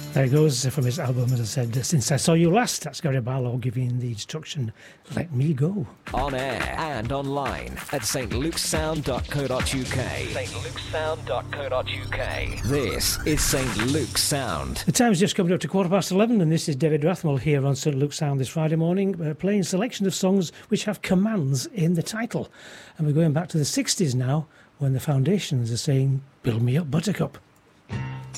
There it goes from his album, as I said, Since I Saw You Last. That's Gary Barlow giving the instruction, Let Me Go. On air and online at stlukessound.co.uk. stlukessound.co.uk. This is St. Luke's Sound. The time's just coming up to 11:15, and this is David Rathmell here on St. Luke's Sound this Friday morning, playing a selection of songs which have commands in the title. And we're going back to the 60s now, when the Foundations are saying, Build Me Up, Buttercup.